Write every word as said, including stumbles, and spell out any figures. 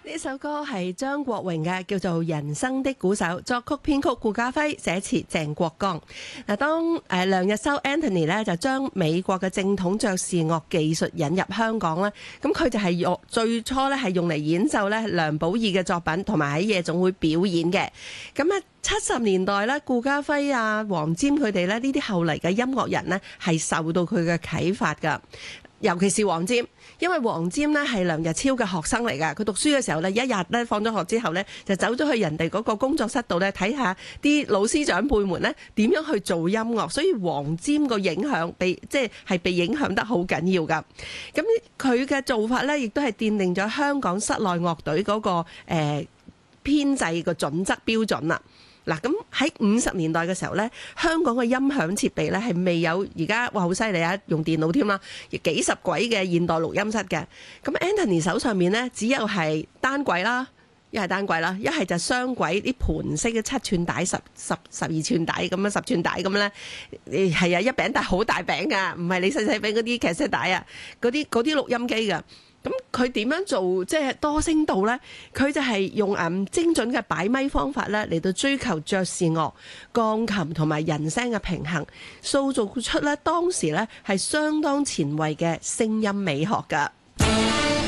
呢首歌係張國榮嘅，叫做《人生的鼓手》，作曲編曲顧嘉輝，寫詞鄭國江。嗱，當誒梁日修 Anthony 咧就將美國嘅正統爵士樂技術引入香港咧，咁佢就係用最初咧係用嚟演奏咧梁寶意嘅作品，同埋喺夜總會表演嘅。咁啊七十年代咧，顧嘉輝啊、黃霑佢哋咧呢啲後嚟嘅音樂人呢，係受到佢嘅啟發噶。尤其是黃霑，因為黃霑呢係梁日超嘅學生嚟㗎。佢讀書嘅時候呢，一日咧放咗學之後呢，就走咗去人哋嗰個工作室度呢，睇下啲老師長輩們呢點樣去做音樂。所以黃霑個影響被即係係被影響得好緊要㗎。咁佢嘅做法呢，亦都係奠定咗香港室內樂隊嗰、嗰個誒、呃、編制個準則標準啦。嗱，咁喺五十年代嘅時候呢，香港嘅音響設備呢係未有而家哇好犀利啊，用電腦添啦，幾十軌嘅現代錄音室嘅。咁 Anthony 手上面呢，只有係單軌啦，一係單軌啦，一係就雙軌啲盤式嘅七寸帶、十十十二寸帶咁樣，十寸帶咁咧，係啊，一餅帶好大餅噶，唔係你細細餅嗰啲劇色帶啊，嗰啲嗰啲錄音機噶。咁佢點樣做即係多聲道呢？佢就係用誒精準嘅擺咪方法咧嚟到追求爵士樂、鋼琴同埋人聲嘅平衡，塑造出咧當時咧係相當前衛嘅聲音美學㗎。